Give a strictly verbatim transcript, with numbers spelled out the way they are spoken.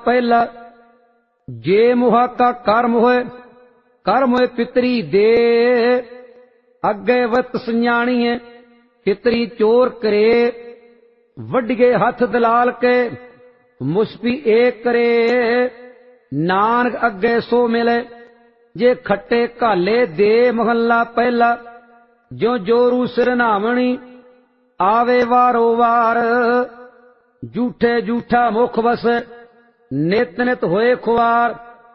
पहला। जे मुहा का कर्म होए, कर्म होए पितरी दे, अगे वत संजानी है, पितरी चोर करे, वड्गे हथ दलाल के, मुस्पी एक करे, नानक अगे सो मिले। जे खट्टे काले दे महला पहला, जो जोरू सिर नावणी, आवे वारो वार, झूठे झूठा मुख बस, नित नित होए खुआर।